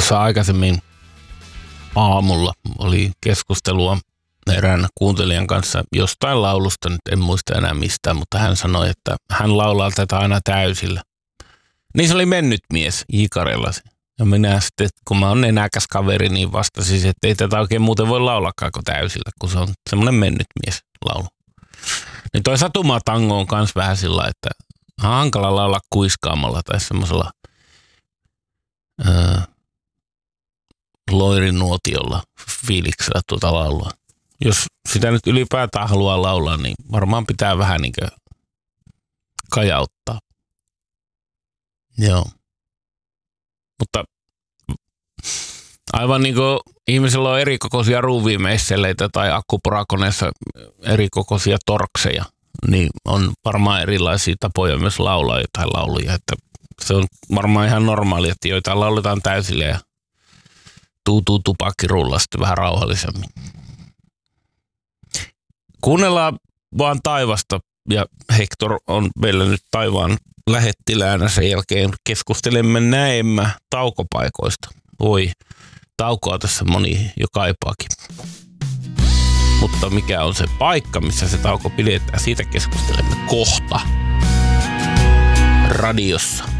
tuossa aikaisemmin aamulla oli keskustelua erään kuuntelijan kanssa jostain laulusta, nyt en muista enää mistään, mutta hän sanoi, että hän laulaa tätä aina täysillä. Niin se oli mennyt mies Jikarellasi. Ja minä sitten, kun mä oon nenäkäs kaveri, niin vastasin, että ei tätä oikein muuten voi laulakaan kuin täysillä, kun se on semmoinen mennyt mies laulu. Niin toi Satuma-tango on kans vähän sillä, että hankala laulaa kuiskaamalla tai semmoisella loirinuotiolla fiiliksellä tuota laulua. Jos sitä nyt ylipäätään haluaa laulaa, niin varmaan pitää vähän niin kuin kajauttaa. Joo. Mutta aivan niin kuin ihmisellä on erikokoisia ruuviimeisseleitä tai akkuporakoneessa erikokoisia torkseja, niin on varmaan erilaisia tapoja myös laulaa jotain lauluja. Että se on varmaan ihan normaali, että joitain lauletaan täysille ja tuutuu tupakkirulla sitten vähän rauhallisemmin. Kuunnellaan vaan taivasta ja Hector on meillä nyt taivaan lähettiläänä. Sen jälkeen keskustelemme näemmä taukopaikoista. Oi, taukoa tässä moni jo kaipaakin. Mutta mikä on se paikka, missä se tauko pidetään, siitä keskustelemme kohta radiossa.